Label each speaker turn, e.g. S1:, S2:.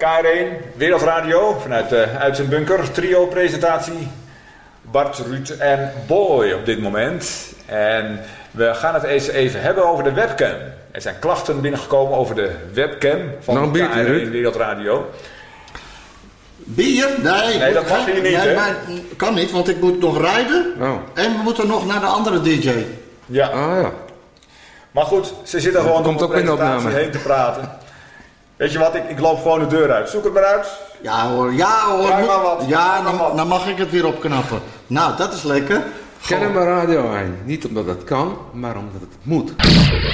S1: KR1, Wereldradio, vanuit de uitzendbunker. Trio-presentatie. Bart, Ruud en Boy op dit moment. En we gaan het eens even hebben over de webcam. Er zijn klachten binnengekomen over de webcam van KR1 Wereldradio.
S2: Bier? Nee,
S1: dat mag hier niet, hè?
S2: Maar, kan niet, want ik moet nog rijden.
S3: Oh.
S2: En we moeten nog naar de andere DJ.
S1: Ja.
S3: Ah ja.
S1: Maar goed, ze zitten gewoon
S3: komt
S1: om de
S3: ook in de
S1: presentatie
S3: opname.
S1: heen te praten. Weet je wat, ik loop gewoon de deur uit. Zoek het maar uit.
S2: Ja hoor.
S1: Krijg maar wat.
S2: Ja,
S1: Krijg maar wat.
S2: dan mag ik het weer opknappen. Nou, dat is lekker.
S3: Ken hem maar radio aan. Niet omdat het kan, maar omdat het moet.